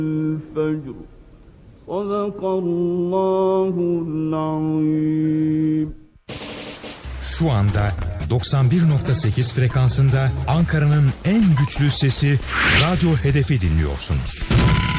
الفجر صدق الله العظيم. Şu anda 91.8 frekansında Ankara'nın en güçlü sesi Radyo Hedef'i dinliyorsunuz.